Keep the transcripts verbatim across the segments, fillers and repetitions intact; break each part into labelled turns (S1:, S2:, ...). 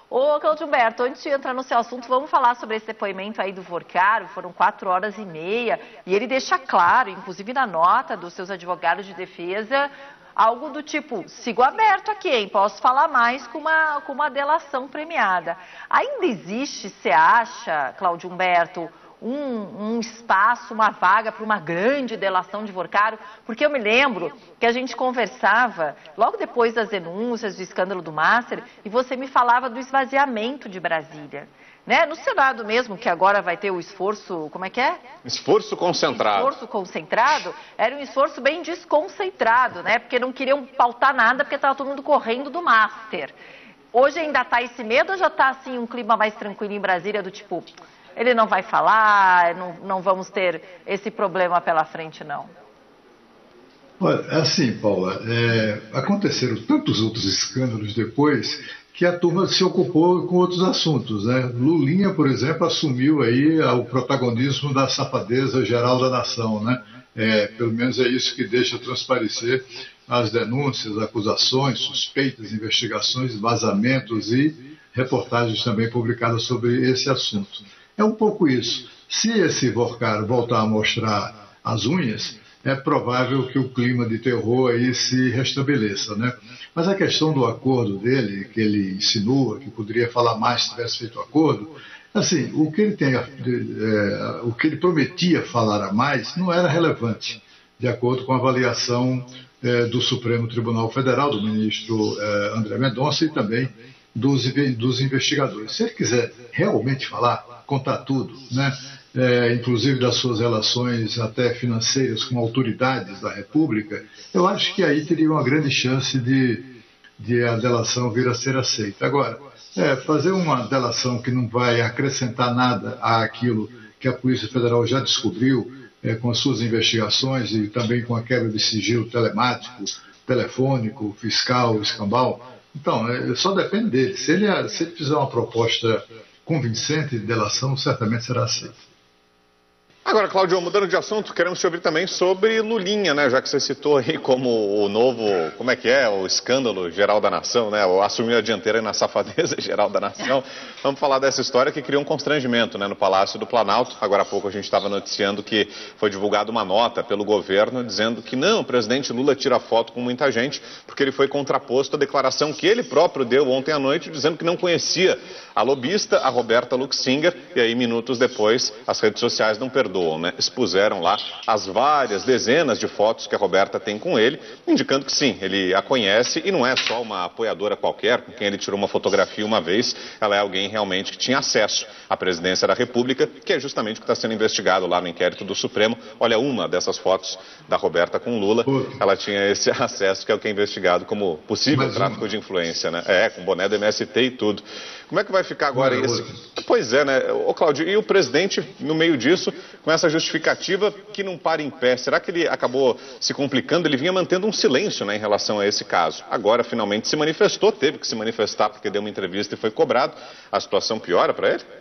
S1: Ô, Claudio Humberto, antes de entrar no seu assunto, vamos falar sobre esse depoimento aí do Vorcaro. Foram quatro horas e meia e ele deixa claro, inclusive na nota dos seus advogados de defesa, algo do tipo, sigo aberto aqui, hein? Posso falar mais com uma, com uma delação premiada. Ainda existe, você acha, Claudio Humberto, Um, um espaço, uma vaga para uma grande delação de Vorcaro? Porque eu me lembro que a gente conversava logo depois das denúncias do escândalo do Master e você me falava do esvaziamento de Brasília. Né? No Senado mesmo, que agora vai ter o esforço, como é que é?
S2: Esforço concentrado.
S1: Esforço concentrado, era um esforço bem desconcentrado, né? Porque não queriam pautar nada, porque estava todo mundo correndo do Master. Hoje ainda está esse medo ou já está assim um clima mais tranquilo em Brasília, do tipo, ele não vai falar, não, não vamos ter esse problema pela frente, não?
S3: Olha, assim, Paula, é, aconteceram tantos outros escândalos depois que a turma se ocupou com outros assuntos, né? Lulinha, por exemplo, assumiu aí o protagonismo da safadeza geral da nação, né? É, pelo menos é isso que deixa transparecer as denúncias, acusações, suspeitas, investigações, vazamentos e reportagens também publicadas sobre esse assunto. É um pouco isso. Se esse Vorcaro voltar a mostrar as unhas, é provável que o clima de terror aí se restabeleça, né? Mas a questão do acordo dele, que ele insinua que poderia falar mais se tivesse feito o acordo, assim, o que ele tem, é, o que ele prometia falar a mais não era relevante, de acordo com a avaliação é, do Supremo Tribunal Federal, do ministro é, André Mendonça e também dos, dos investigadores. Se ele quiser realmente falar, contar tudo, né? É, inclusive das suas relações até financeiras com autoridades da República, eu acho que aí teria uma grande chance de, de a delação vir a ser aceita. Agora, é, fazer uma delação que não vai acrescentar nada àquilo que a Polícia Federal já descobriu é, com as suas investigações e também com a quebra de sigilo telemático, telefônico, fiscal, escambau, então, é, só depende dele. Se ele, se ele fizer uma proposta convincente de delação, certamente será aceito.
S2: Agora, Claudio, mudando de assunto, queremos te ouvir também sobre Lulinha, né? Já que você citou aí como o novo, como é que é, o escândalo geral da nação, né? O assumiu a dianteira na safadeza geral da nação. Vamos falar dessa história que criou um constrangimento, né, no Palácio do Planalto. Agora há pouco a gente estava noticiando que foi divulgada uma nota pelo governo dizendo que não, o presidente Lula tira foto com muita gente porque ele foi contraposto à declaração que ele próprio deu ontem à noite, dizendo que não conhecia a lobista, a Roberta Luxinger, e aí minutos depois as redes sociais não perdoam. Né? Expuseram lá as várias dezenas de fotos que a Roberta tem com ele, indicando que sim, ele a conhece e não é só uma apoiadora qualquer com quem ele tirou uma fotografia uma vez, ela é alguém realmente que tinha acesso à presidência da República, que é justamente o que está sendo investigado lá no inquérito do Supremo. Olha, uma dessas fotos da Roberta com Lula, ela tinha esse acesso, que é o que é investigado como possível tráfico de influência, né? É, com boné do M S T e tudo. Como é que vai ficar agora esse... Pois é, né? Ô, Cláudio, e o presidente, no meio disso, com essa justificativa que não para em pé, será que ele acabou se complicando? Ele vinha mantendo um silêncio, né, em relação a esse caso. Agora, finalmente, se manifestou, teve que se manifestar porque deu uma entrevista e foi cobrado. A situação piora para ele?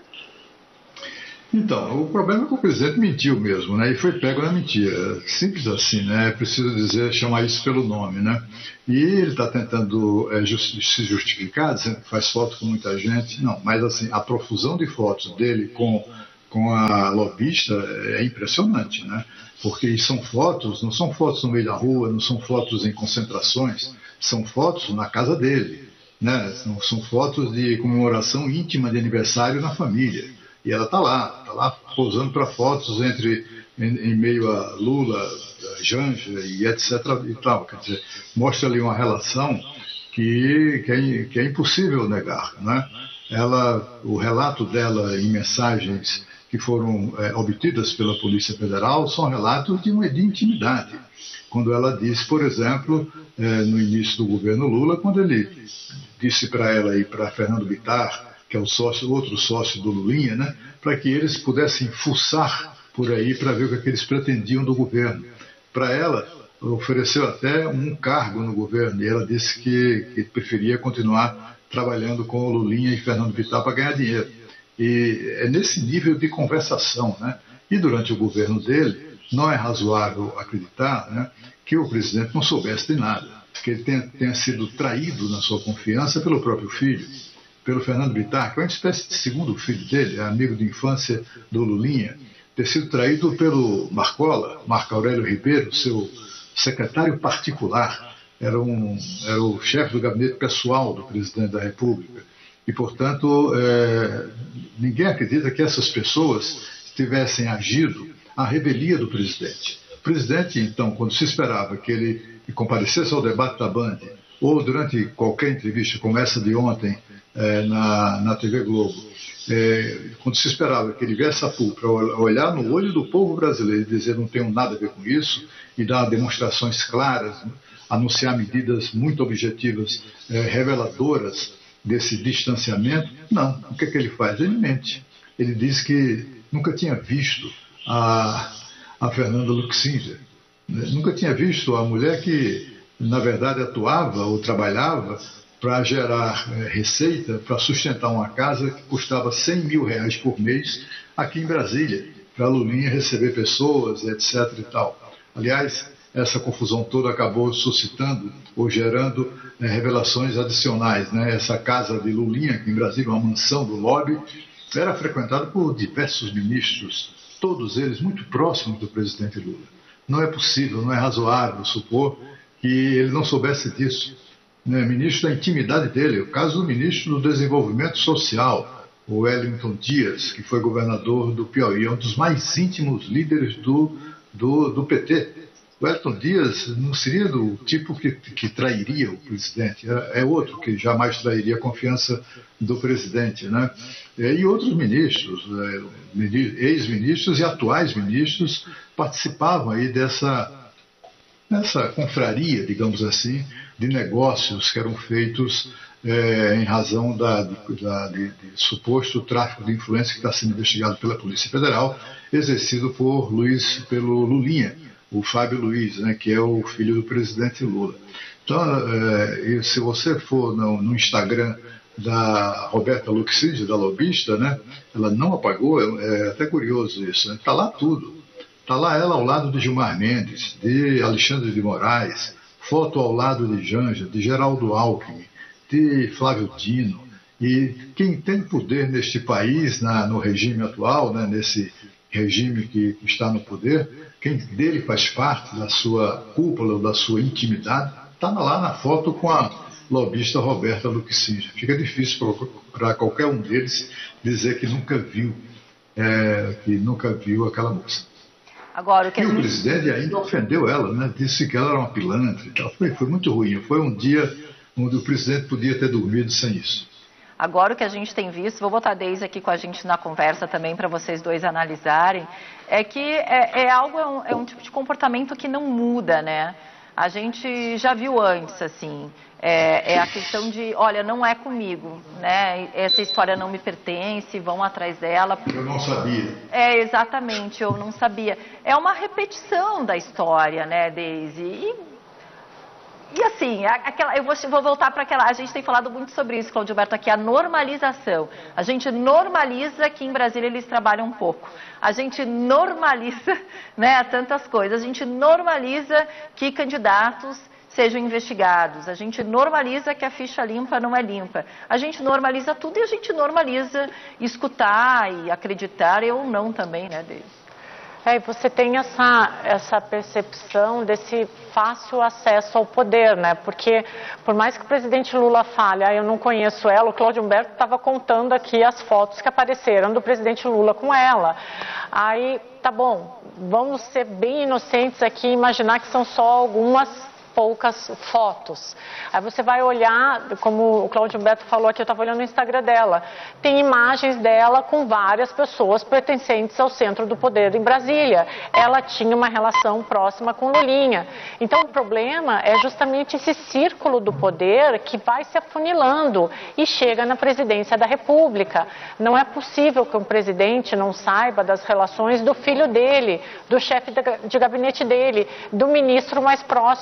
S3: Então, o problema é que o presidente mentiu mesmo, né? E foi pego na mentira. Simples assim, né? É preciso dizer, chamar isso pelo nome, né? E ele está tentando é, just, se justificar, dizendo que faz foto com muita gente. Não, mas assim, a profusão de fotos dele com, com a lobista é impressionante, né? Porque são fotos, não são fotos no meio da rua, não são fotos em concentrações, são fotos na casa dele, né? São, são fotos de comemoração íntima de aniversário na família. E ela está lá, está lá posando para fotos entre, em, em meio a Lula, a Janja e etcétera e tal. Quer dizer, mostra ali uma relação que, que, é, que é impossível negar, né? Ela, o relato dela em mensagens que foram é, obtidas pela Polícia Federal são relatos de uma de intimidade. Quando ela disse, por exemplo, é, no início do governo Lula, quando ele disse para ela e para Fernando Bittar, que é o sócio, outro sócio do Lulinha, né, para que eles pudessem fuçar por aí para ver o que, é que eles pretendiam do governo. Para ela, ofereceu até um cargo no governo, e ela disse que, que preferia continuar trabalhando com o Lulinha e Fernando Bittar para ganhar dinheiro. E é nesse nível de conversação, né? E durante o governo dele, não é razoável acreditar, né, que o presidente não soubesse de nada, que ele tenha, tenha sido traído na sua confiança pelo próprio filho. pelo Fernando Bittar, que é uma espécie de segundo filho dele, amigo de infância do Lulinha, ter sido traído pelo Marcola, Marco Aurélio Ribeiro, seu secretário particular, era, um, era o chefe do gabinete pessoal do presidente da República. E, portanto, é, ninguém acredita que essas pessoas tivessem agido à revelia do presidente. O presidente, então, quando se esperava que ele comparecesse ao debate da Band, ou durante qualquer entrevista como essa de ontem é, na, na T V Globo, é, quando se esperava que ele viesse a público para olhar no olho do povo brasileiro e dizer não tenho nada a ver com isso, e dar demonstrações claras, anunciar medidas muito objetivas, é, reveladoras desse distanciamento, não. O que é que ele faz? Ele mente. Ele diz que nunca tinha visto a, a Fernanda Luxíngea, né? Nunca tinha visto a mulher que, na verdade, atuava ou trabalhava para gerar é, receita, para sustentar uma casa que custava cem mil reais por mês aqui em Brasília, para a Lulinha receber pessoas, etc e tal. Aliás, essa confusão toda acabou suscitando ou gerando é, revelações adicionais, né? Essa casa de Lulinha, aqui em Brasília, uma mansão do lobby, era frequentada por diversos ministros, todos eles muito próximos do presidente Lula. Não é possível, não é razoável supor que ele não soubesse disso. Né? Ministro da intimidade dele, o caso do ministro do Desenvolvimento Social, o Wellington Dias, que foi governador do Piauí, é um dos mais íntimos líderes do, do, do P T. O Wellington Dias não seria do tipo que, que trairia o presidente, é, é outro que jamais trairia a confiança do presidente, né? E outros ministros, ex-ministros e atuais ministros participavam aí dessa, dessa confraria, digamos assim, de negócios que eram feitos é, em razão da, da, de, de suposto tráfico de influência que está sendo investigado pela Polícia Federal, exercido por Luiz, pelo Lulinha, o Fábio Luiz, né, que é o filho do presidente Lula. Então, é, se você for no, no Instagram da Roberta Luxíngea, da lobista, né, ela não apagou, é, é até curioso isso, está, né, lá tudo. Está lá ela ao lado de Gilmar Mendes, de Alexandre de Moraes, foto ao lado de Janja, de Geraldo Alckmin, de Flávio Dino. E quem tem poder neste país, na, no regime atual, né, nesse regime que está no poder, quem dele faz parte da sua cúpula, da sua intimidade, está lá na foto com a lobista Roberta Luxíngea. Fica difícil para qualquer um deles dizer que nunca viu, é, que nunca viu aquela moça.
S1: Agora, o que
S3: e
S1: gente...
S3: o presidente ainda ofendeu ela, né? Disse que ela era uma pilantra e tal. Foi, foi muito ruim. Foi um dia onde o presidente podia ter dormido sem isso.
S1: Agora o que a gente tem visto, vou botar a Deise aqui com a gente na conversa também para vocês dois analisarem, é que é, é algo, é um, é um tipo de comportamento que não muda, né? A gente já viu antes, assim, é, é a questão de, olha, não é comigo, né? Essa história não me pertence, vão atrás dela.
S3: Eu não sabia.
S1: É, exatamente, eu não sabia. É uma repetição da história, né, Deise? E... E assim, aquela, eu vou, vou voltar para aquela, a gente tem falado muito sobre isso, Cláudio Alberto, aqui a normalização. A gente normaliza que em Brasília eles trabalham um pouco. A gente normaliza, né, tantas coisas. A gente normaliza que candidatos sejam investigados. A gente normaliza que a ficha limpa não é limpa. A gente normaliza tudo e a gente normaliza escutar e acreditar, eu não também, né, Deise?
S4: É, e você tem essa, essa percepção desse fácil acesso ao poder, né? Porque, por mais que o presidente Lula fale, ah, eu não conheço ela, o Cláudio Humberto estava contando aqui as fotos que apareceram do presidente Lula com ela. Aí, tá bom, vamos ser bem inocentes aqui e imaginar que são só algumas poucas fotos. Aí você vai olhar, como o Cláudio Humberto falou aqui, eu estava olhando no Instagram dela, tem imagens dela com várias pessoas pertencentes ao centro do poder em Brasília. Ela tinha uma relação próxima com Lulinha. Então o problema é justamente esse círculo do poder que vai se afunilando e chega na presidência da República. Não é possível que um presidente não saiba das relações do filho dele, do chefe de gabinete dele, do ministro mais próximo. Gente,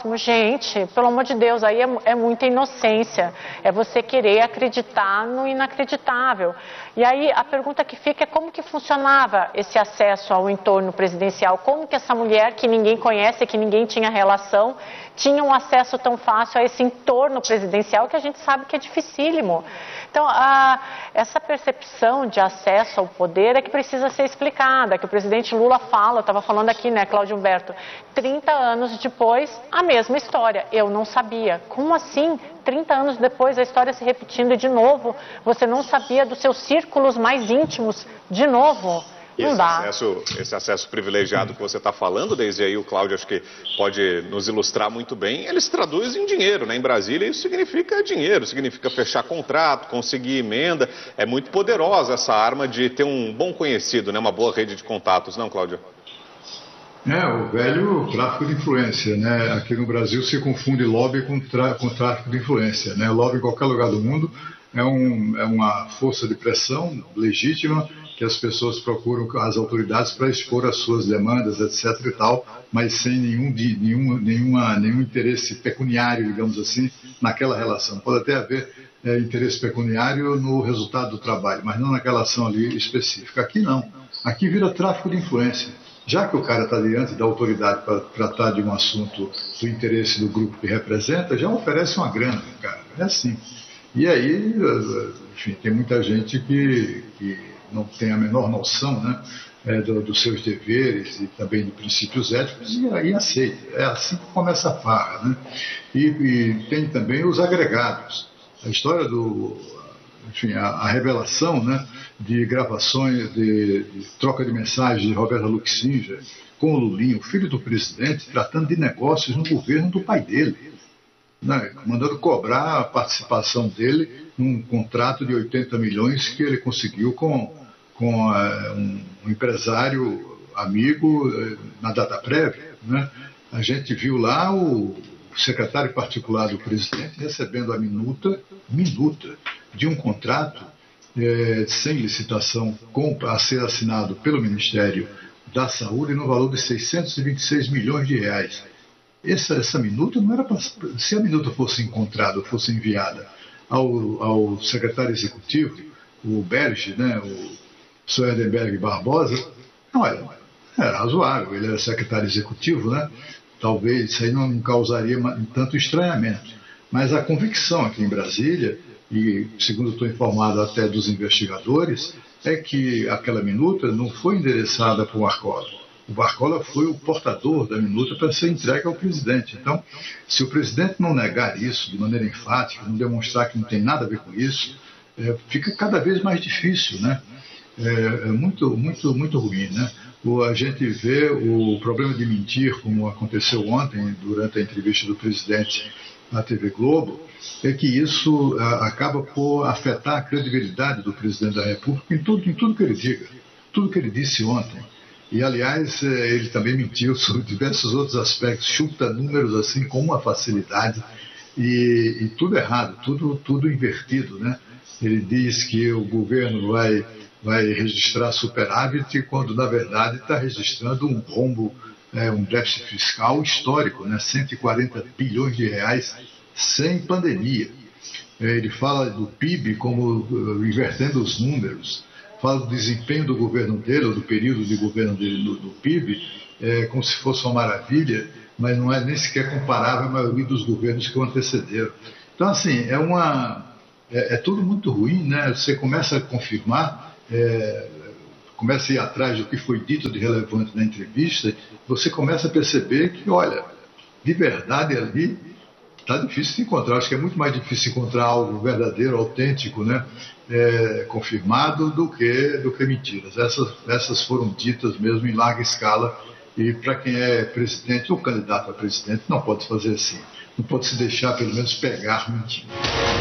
S4: gente, pelo amor de Deus, aí é, é muita inocência, é você querer acreditar no inacreditável. E aí a pergunta que fica é como que funcionava esse acesso ao entorno presidencial, como que essa mulher que ninguém conhece, que ninguém tinha relação, tinha um acesso tão fácil a esse entorno presidencial que a gente sabe que é dificílimo. Então, a, essa percepção de acesso ao poder é que precisa ser explicada, que o presidente Lula fala, eu estava falando aqui, né, Cláudio Humberto, trinta anos depois, a mesma história, eu não sabia. Como assim? trinta anos depois, a história se repetindo de novo, você não sabia dos seus círculos mais íntimos de novo?
S2: E
S4: não
S2: esse
S4: dá.
S2: acesso, esse acesso privilegiado que você está falando, desde aí o Cláudio acho que pode nos ilustrar muito bem, ele se traduz em dinheiro, né? Em Brasília isso significa dinheiro, significa fechar contrato, conseguir emenda, é muito poderosa essa arma de ter um bom conhecido, né? Uma boa rede de contatos, não, Cláudio?
S3: É, o velho tráfico de influência, né? Aqui no Brasil se confunde lobby com, com tráfico de influência, né? Lobby em qualquer lugar do mundo é, um, é uma força de pressão legítima que as pessoas procuram as autoridades para expor as suas demandas, etc e tal, mas sem nenhum, nenhum, nenhuma, nenhum interesse pecuniário, digamos assim, naquela relação. Pode até haver é, interesse pecuniário no resultado do trabalho, mas não naquela ação ali específica. Aqui não. Aqui vira tráfico de influência. Já que o cara está diante da autoridade para tratar de um assunto do interesse do grupo que representa, já oferece uma grana, cara. É assim. E aí, enfim, tem muita gente que, que não tem a menor noção, né, é, do, dos seus deveres e também de princípios éticos e aí aceita. É assim que começa a farra, né? E, e tem também os agregados. A história do... Enfim, a, a revelação, né, de gravações, de, de troca de mensagens de Roberta Luxemburgo com o Lulinha, o filho do presidente, tratando de negócios no governo do pai dele, né, mandando cobrar a participação dele num contrato de oitenta milhões que ele conseguiu com, com uh, um, um empresário amigo uh, na data prévia. Né? A gente viu lá o secretário particular do presidente recebendo a minuta, minuta de um contrato eh, sem licitação com, a ser assinado pelo Ministério da Saúde no valor de seiscentos e vinte e seis milhões de reais. Essa, essa minuta não era para... Se a minuta fosse encontrada, fosse enviada ao, ao secretário executivo, o Berge, né, o Soerdenberg Barbosa, olha, era razoável, ele era secretário executivo, né? Talvez isso aí não causaria tanto estranhamento. Mas a convicção aqui em Brasília, e segundo estou informado até dos investigadores, é que aquela minuta não foi endereçada para o Marcola. O Marcola foi o portador da minuta para ser entregue ao presidente. Então, se o presidente não negar isso de maneira enfática, não demonstrar que não tem nada a ver com isso, é, fica cada vez mais difícil, né? É, é muito, muito, muito ruim, né? O, a gente vê o problema de mentir, como aconteceu ontem, durante a entrevista do presidente na T V Globo, é que isso a, acaba por afetar a credibilidade do presidente da República em tudo, em tudo que ele diga, tudo que ele disse ontem. E, aliás, ele também mentiu sobre diversos outros aspectos, chuta números assim com uma facilidade e, e tudo errado, tudo, tudo invertido, né? Ele diz que o governo vai, vai registrar superávit quando, na verdade, está registrando um rombo, é, um déficit fiscal histórico, né? cento e quarenta bilhões de reais sem pandemia. Ele fala do P I B como uh, invertendo os números. Fala do desempenho do governo dele, ou do período de governo dele no, do P I B, é, como se fosse uma maravilha, mas não é nem sequer comparável à maioria dos governos que o antecederam. Então, assim, é, uma, é, é tudo muito ruim, né? Você começa a confirmar, é, começa a ir atrás do que foi dito de relevante na entrevista, você começa a perceber que, olha, de verdade ali está difícil de encontrar. Acho que é muito mais difícil encontrar algo verdadeiro, autêntico, né? É, confirmado do que, do que mentiras. Essas, essas foram ditas mesmo em larga escala e para quem é presidente ou candidato a presidente não pode fazer assim. Não pode se deixar pelo menos pegar mentindo.